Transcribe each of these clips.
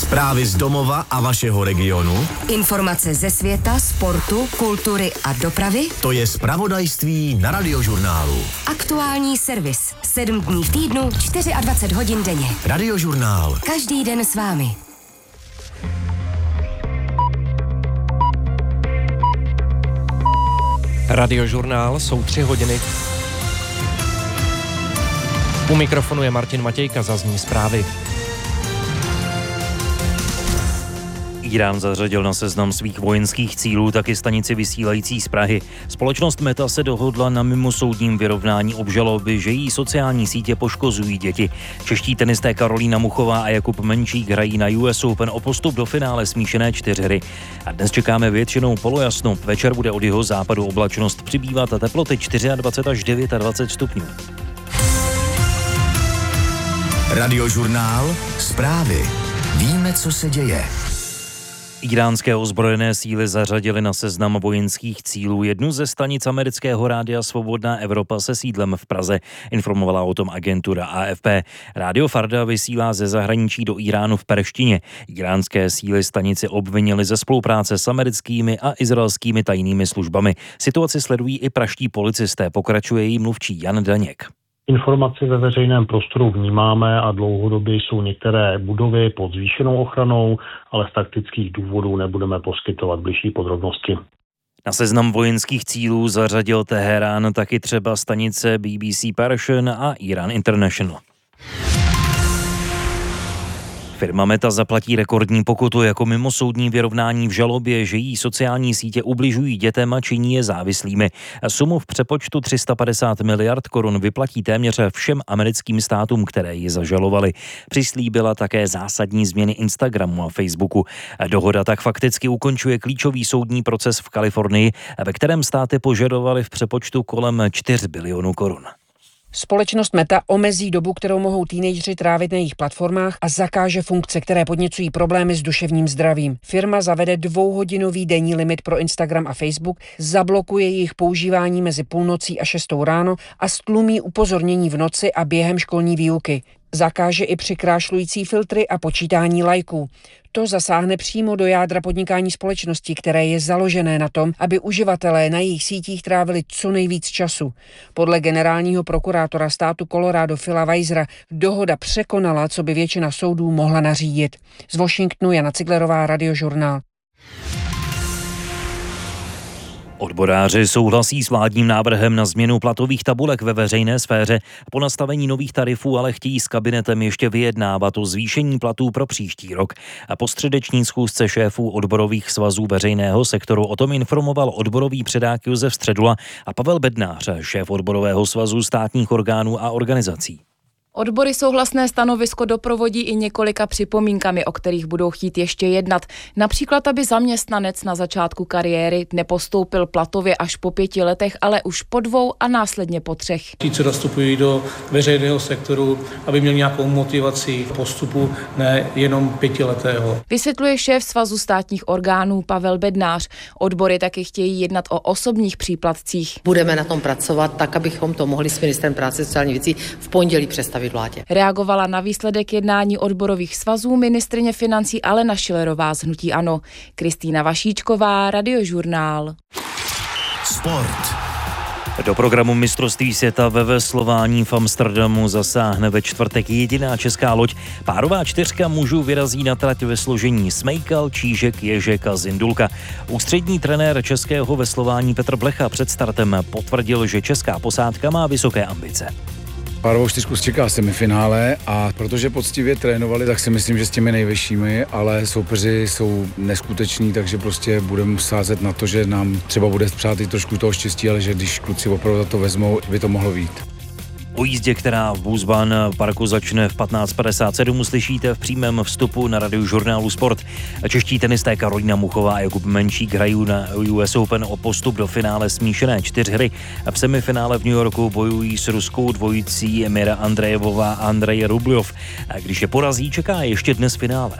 Zprávy z domova a vašeho regionu. Informace ze světa, sportu, kultury a dopravy. To je zpravodajství na Radiožurnálu. Aktuální servis. 7 dní v týdnu, 24 hodin denně. Radiožurnál. Každý den s vámi. Radiožurnál, jsou 3 hodiny. U mikrofonu je Martin Matějka, zazní zprávy. Írán zařadil na seznam svých vojenských cílů taky stanici vysílající z Prahy. Společnost Meta se dohodla na mimosoudním vyrovnání obžaloby, že její sociální sítě poškozují děti. Čeští tenisté Karolína Muchová a Jakub Menčík hrají na US Open o postup do finále smíšené čtyřhry. A dnes čekáme většinou polojasno. Večer bude od jihozápadu oblačnost přibývat a teploty 24 až 29 stupňů. Radiožurnál. Zprávy. Víme, co se děje. Iránské ozbrojené síly zařadily na seznam vojenských cílů jednu ze stanic amerického rádia Svobodná Evropa se sídlem v Praze. Informovala o tom agentura AFP. Rádio Farda vysílá ze zahraničí do Iránu v perštině. Iránské síly stanici obvinily ze spolupráce s americkými a izraelskými tajnými službami. Situaci sledují i pražští policisté, pokračuje její mluvčí Jan Daněk. Informaci ve veřejném prostoru vnímáme a dlouhodobě jsou některé budovy pod zvýšenou ochranou, ale z taktických důvodů nebudeme poskytovat bližší podrobnosti. Na seznam vojenských cílů zařadil Teherán taky třeba stanice BBC Persian a Iran International. Firma Meta zaplatí rekordní pokutu jako mimosoudní vyrovnání v žalobě, že jí sociální sítě ubližují dětem a činí je závislými. Sumu v přepočtu 350 miliard korun vyplatí téměř všem americkým státům, které ji zažalovali. Přislíbila také zásadní změny Instagramu a Facebooku. Dohoda tak fakticky ukončuje klíčový soudní proces v Kalifornii, ve kterém státy požadovaly v přepočtu kolem 4 bilionů korun. Společnost Meta omezí dobu, kterou mohou teenageři trávit na jejich platformách a zakáže funkce, které podněcují problémy s duševním zdravím. Firma zavede 2hodinový denní limit pro Instagram a Facebook, zablokuje jejich používání mezi půlnocí a 6 ráno a stlumí upozornění v noci a během školní výuky. Zakáže i přikrášlující filtry a počítání lajků. To zasáhne přímo do jádra podnikání společnosti, které je založené na tom, aby uživatelé na jejich sítích trávili co nejvíc času. Podle generálního prokurátora státu Colorado Phila Weisera dohoda překonala, co by většina soudů mohla nařídit. Z Washingtonu Jana Ciglerová, Radiožurnál. Odboráři souhlasí s vládním návrhem na změnu platových tabulek ve veřejné sféře. Po nastavení nových tarifů ale chtějí s kabinetem ještě vyjednávat o zvýšení platů pro příští rok. A po středeční schůzce šéfů odborových svazů veřejného sektoru o tom informoval odborový předák Josef Středula a Pavel Bednář, šéf odborového svazu státních orgánů a organizací. Odbory souhlasné stanovisko doprovodí i několika připomínkami, o kterých budou chtít ještě jednat. Například, aby zaměstnanec na začátku kariéry nepostoupil platově až po 5 letech, ale už po 2 a následně po 3. Ti, co nastupují do veřejného sektoru, aby měli nějakou motivaci postupu, ne jenom 5letého. Vysvětluje šéf Svazu státních orgánů Pavel Bednář. Odbory taky chtějí jednat o osobních příplatcích. Budeme na tom pracovat tak, abychom to mohli s ministrem práce a sociálních věcí v pondělí představit vládě. Reagovala na výsledek jednání odborových svazů ministryně financí Alena Schillerová z hnutí ANO. Kristýna Vašíčková, Radiožurnál. Sport. Do programu mistrovství světa ve veslování v Amsterdamu zasáhne ve čtvrtek jediná česká loď. Párová 4 mužů vyrazí na trať ve složení Smejkal, Čížek, Ježek a Zindulka. Ústřední trenér českého veslování Petr Blecha před startem potvrdil, že česká posádka má vysoké ambice. Párovou 4 čeká semifinále a protože poctivě trénovali, tak si myslím, že s těmi nejvyššími, ale soupeři jsou neskuteční, takže prostě budeme sázet na to, že nám třeba bude přát i trošku toho štěstí, ale že když kluci opravdu to vezmou, by to mohlo být. O jízdě, která v Boosban parku začne v 15:57, uslyšíte v přímém vstupu na Radiožurnálu Sport. Čeští tenisté Karolína Muchová a Jakub Menčík hrají na US Open o postup do finále smíšené čtyřhry. V semifinále v New Yorku bojují s ruskou dvojicí Mira Andrejevová a Andrej Rubljov. A když je porazí, čeká ještě dnes finále.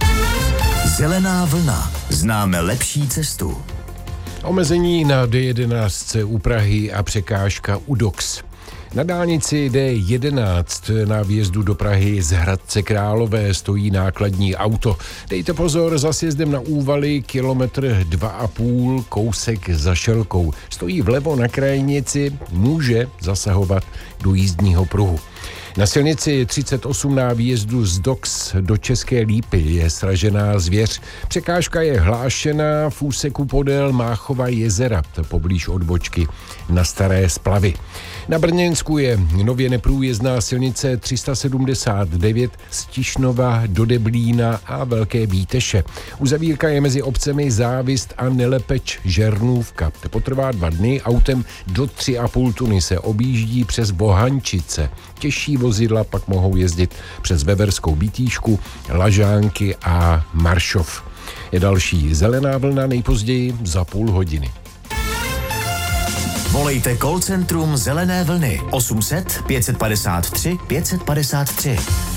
Zelená vlna. Známe lepší cestu. Omezení na D11 u Prahy a překážka u DOX. Na dálnici D11 na výjezdu do Prahy z Hradce Králové stojí nákladní auto. Dejte pozor, za sjezdem na Úvaly, kilometr 2,5, kousek za Šelkou. Stojí vlevo na krajnici, může zasahovat do jízdního pruhu. Na silnici 38 na výjezdu z Dox do České Lípy je sražená zvěř. Překážka je hlášená v úseku podél Máchova jezera, poblíž odbočky na Staré Splavy. Na Brněnsku je nově neprůjezdná silnice 379 z Tišnova do Deblína a Velké Bíteše. Uzavírka je mezi obcemi Závist a Nelepeč Žernůvka. Potrvá 2 dny, autem do 3,5 tuny se objíždí přes Bohančice. Těžší vozidla pak mohou jezdit přes Veverskou Bítýšku, Lažánky a Maršov. Je další zelená vlna nejpozději za půl hodiny. Volejte call centrum Zelené vlny 800 553 553.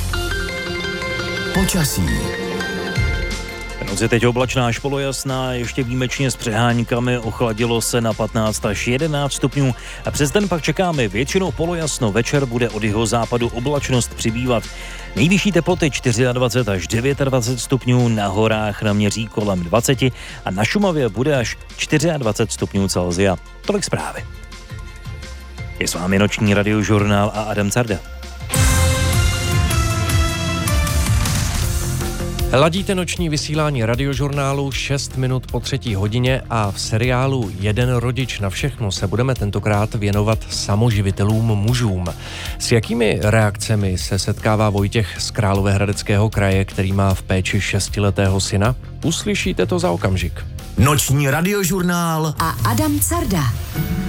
Počasí. Noc je teď oblačná až polojasná, ještě výjimečně s přehánykami, ochladilo se na 15 až 11 stupňů a přes den pak čekáme většinou polojasno, večer bude od jihozápadu oblačnost přibývat. Nejvyšší teploty 24 až 29 stupňů, na horách naměří kolem 20 a na Šumavě bude až 24 stupňů Celsia. Tolik zprávy. Je s vámi noční radiožurnál a Adam Carda. Ladíte noční vysílání radiožurnálu 6 minut po 3. hodině a v seriálu Jeden rodič na všechno se budeme tentokrát věnovat samoživitelům mužům. S jakými reakcemi se setkává Vojtěch z Královéhradeckého kraje, který má v péči 6letého syna? Uslyšíte to za okamžik. Noční radiožurnál a Adam Carda.